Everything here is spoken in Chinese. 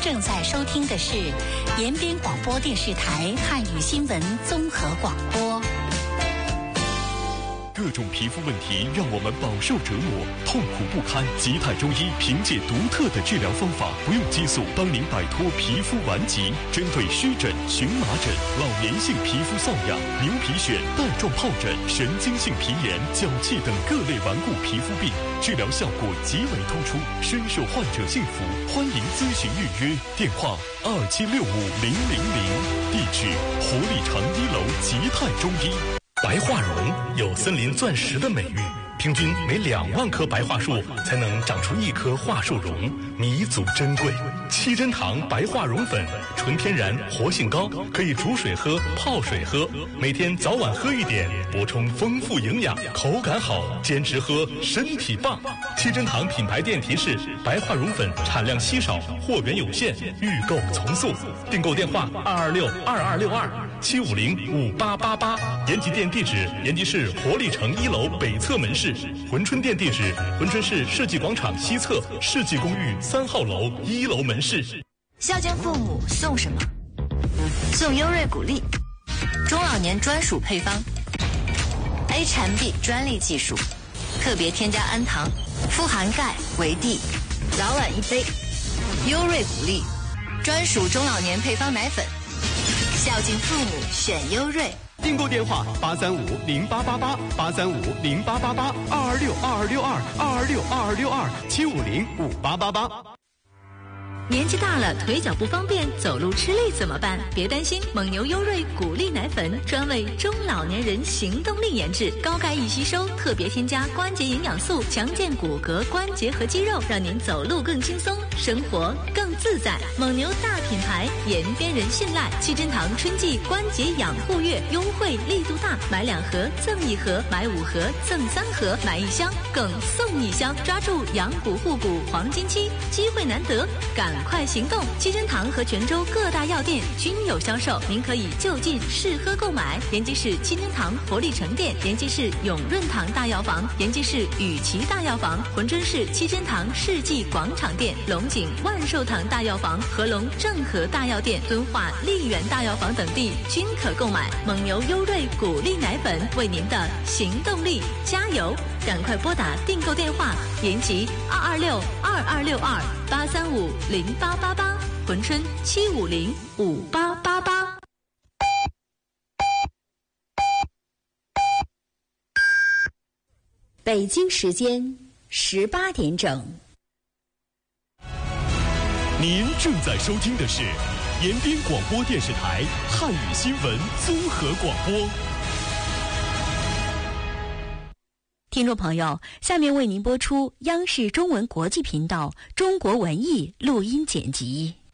正在收听的是延边广播电视台汉语新闻综合广播。 各种皮肤问题让我们饱受折磨，痛苦不堪。吉泰中医凭借独特的治疗方法，不用激素，帮您摆脱皮肤顽疾。针对湿疹、荨麻疹、老年性皮肤瘙痒、牛皮癣、带状疱疹、神经性皮炎、脚气等各类顽固皮肤病，治疗效果极为突出，深受患者信服。欢迎咨询预约，电话27650000，地址活力城1楼吉泰中医。 白桦榕有森林钻石的美誉，平均每2万棵白桦树才能长出1棵桦树榕，弥足珍贵。七珍堂白桦榕粉，纯天然，活性高，可以煮水喝、泡水喝，每天早晚喝一点，补充丰富营养，口感好，坚持喝，身体棒。七珍堂品牌店提示：白桦榕粉产量稀少，货源有限，预购从速。订购电话226-2262-750-5888。延吉店地址：延吉市活力城1楼北侧门市。珲春店地址：珲春市世纪广场西侧世纪公寓3号楼1楼门市。 孝敬父母送什么？送优瑞谷粒，中老年专属配方 ，H&B 专利技术，特别添加氨糖，富含钙、维 D， 早晚1杯。优瑞谷粒，专属中老年配方奶粉，孝敬父母选优瑞。 订购电话835-0888，835-0888，226-2262，226-2262，750-5888。 年纪大了，腿脚不方便，走路吃力怎么办？别担心，蒙牛优瑞谷粒奶粉专为中老年人行动力研制，高钙易吸收，特别添加关节营养素，强健骨骼、关节和肌肉，让您走路更轻松，生活更自在。蒙牛大品牌，延边人信赖。七珍堂春季关节养护月优惠力度大，买2盒赠1盒，买5盒赠3盒，买1箱更送1箱，抓住养骨护骨黄金期，机会难得，赶快行动！七珍堂和泉州各大药店均有销售，您可以就近试喝购买。延吉市七珍堂活力城店、延吉市永润堂大药房、延吉市雨琦大药房、珲春市七珍堂世纪广场店、龙井万寿堂大药房、合龙正和大药店、敦化丽园大药房等地均可购买。蒙牛优瑞谷粒奶粉，为您的行动力加油！赶快拨打订购电话：延吉226-2262-835-0888，珲春750-5888。 北京时间18点整。 您正在收听的是延边广播电视台汉语新闻综合广播。 听众朋友，下面为您播出央视中文国际频道中国文艺录音剪辑。